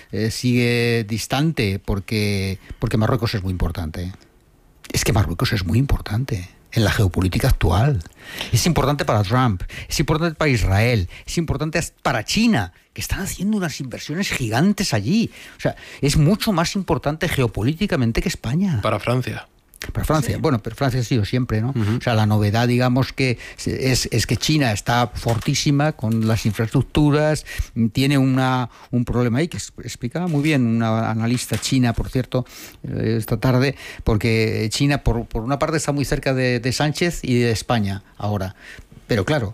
sigue distante porque Marruecos es muy importante. Es que Marruecos es muy importante en la geopolítica actual. Es importante para Trump, es importante para Israel, es importante para China, que están haciendo unas inversiones gigantes allí. O sea, es mucho más importante geopolíticamente que España. Para Francia. Para Francia, sí. Bueno, pero Francia ha sido siempre, ¿no? Uh-huh. O sea, la novedad, digamos, que es que China está fortísima con las infraestructuras, tiene un problema ahí, que explicaba muy bien una analista china, por cierto, esta tarde, porque China, por una parte, está muy cerca de Sánchez y de España ahora. Pero claro,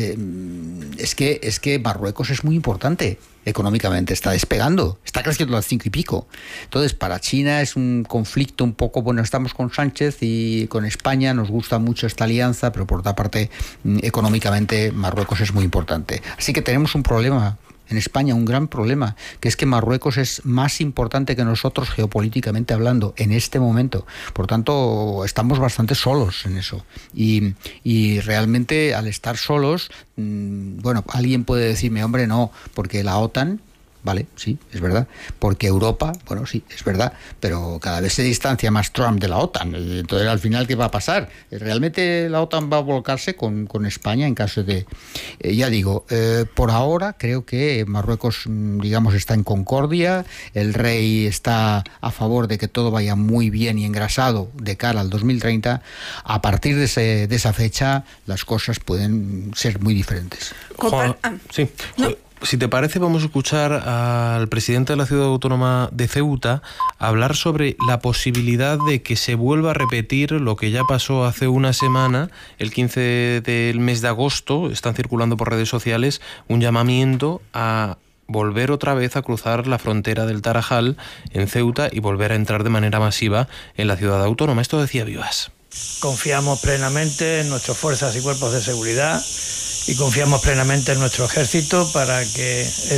es que Marruecos es muy importante económicamente, está despegando, está creciendo al 5 y pico. Entonces, para China es un conflicto un poco, bueno, estamos con Sánchez y con España, nos gusta mucho esta alianza, pero por otra parte, económicamente Marruecos es muy importante. Así que tenemos un problema en España, un gran problema, que es que Marruecos es más importante que nosotros geopolíticamente hablando en este momento. Por tanto, estamos bastante solos en eso. Y realmente, al estar solos, bueno, alguien puede decirme, hombre, no, porque la OTAN... Vale, sí, es verdad. Porque Europa, bueno, sí, es verdad, pero cada vez se distancia más Trump de la OTAN. Entonces, al final, ¿qué va a pasar? ¿Realmente la OTAN va a volcarse con España en caso de...? Ya digo, por ahora creo que Marruecos, digamos, está en concordia, el rey está a favor de que todo vaya muy bien y engrasado de cara al 2030. A partir de esa fecha, las cosas pueden ser muy diferentes. Juan, sí. No. Si te parece, vamos a escuchar al presidente de la Ciudad Autónoma de Ceuta hablar sobre la posibilidad de que se vuelva a repetir lo que ya pasó hace una semana, el 15 del mes de agosto. Están circulando por redes sociales un llamamiento a volver otra vez a cruzar la frontera del Tarajal en Ceuta y volver a entrar de manera masiva en la Ciudad Autónoma. Esto decía Vivas. Confiamos plenamente en nuestras fuerzas y cuerpos de seguridad y confiamos plenamente en nuestro ejército para que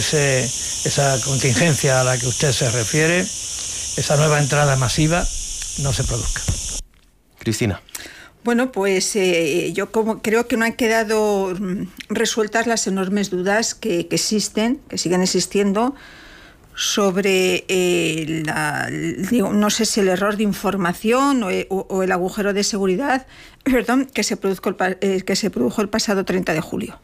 esa contingencia a la que usted se refiere, esa nueva entrada masiva, no se produzca. Cristina. Bueno, pues yo creo que no han quedado resueltas las enormes dudas que existen, que siguen existiendo, sobre no sé si el error de información o el agujero de seguridad, que se produjo el pasado 30 de julio.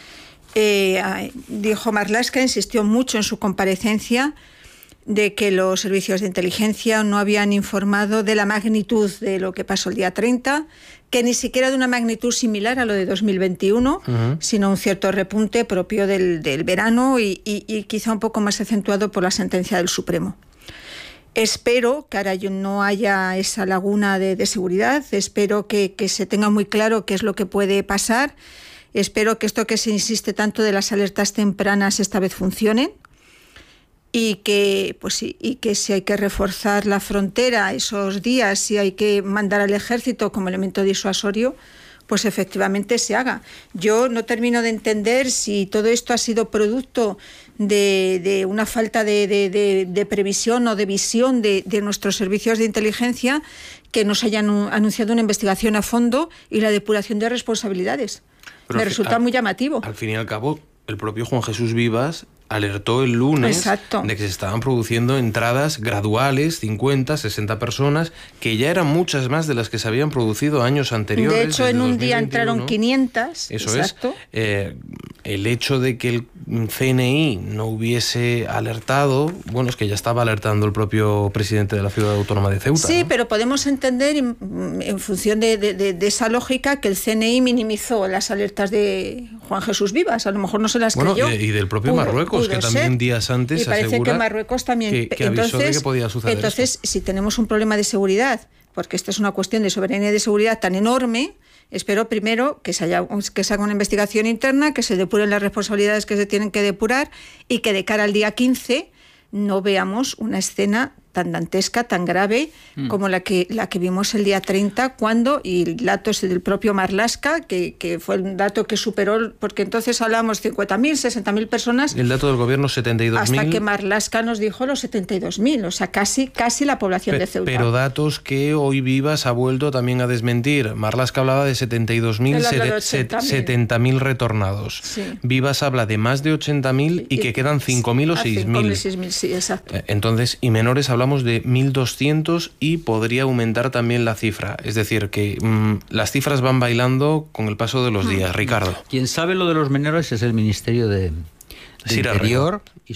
Dijo Marlaska, insistió mucho en su comparecencia de que los servicios de inteligencia no habían informado de la magnitud de lo que pasó el día 30, que ni siquiera de una magnitud similar a lo de 2021, sino un cierto repunte propio del verano y quizá un poco más acentuado por la sentencia del Supremo. Espero que ahora no haya esa laguna de seguridad, espero que se tenga muy claro qué es lo que puede pasar, espero que esto que se insiste tanto de las alertas tempranas esta vez funcionen, y que si hay que reforzar la frontera esos días, si hay que mandar al ejército como elemento disuasorio, pues efectivamente se haga. Yo no termino de entender si todo esto ha sido producto de una falta de previsión o de visión de nuestros servicios de inteligencia, que nos hayan anunciado una investigación a fondo y la depuración de responsabilidades. Pero me resulta muy llamativo. Al fin y al cabo, el propio Juan Jesús Vivas alertó el lunes de que se estaban produciendo entradas graduales, 50, 60 personas, que ya eran muchas más de las que se habían producido años anteriores. De hecho, en un día entraron 500. Eso exacto. Es. El hecho de que el CNI no hubiese alertado, bueno, es que ya estaba alertando el propio presidente de la Ciudad Autónoma de Ceuta. Sí, ¿no? pero podemos entender, en función de esa lógica, que el CNI minimizó las alertas de Juan Jesús Vivas. A lo mejor no se las creyó. Y del propio Marruecos, que también días antes y parece asegura que Marruecos también que avisó de que podía suceder. Entonces, si tenemos un problema de seguridad, porque esta es una cuestión de soberanía y de seguridad tan enorme, espero primero que se haga una investigación interna, que se depuren las responsabilidades que se tienen que depurar y que de cara al día 15 no veamos una escena tan dantesca, tan grave, como la que vimos el día 30, cuando, y el dato es del propio Marlaska, que fue un dato que superó, porque entonces hablamos 50.000, 60.000 personas. El dato del gobierno 72.000. Hasta que Marlaska nos dijo los 72.000, o sea, casi la población de Ceuta. Pero datos que hoy Vivas ha vuelto también a desmentir. Marlaska hablaba de 72.000, 70.000 retornados. Sí. Vivas habla de más de 80.000 y que quedan 5.000 o 6.000. 6.000, sí, exacto. Entonces, y menores hablamos de 1.200 y podría aumentar también la cifra. Es decir, que las cifras van bailando con el paso de los días. Ricardo. Quien sabe lo de los menores es el Ministerio de Interior y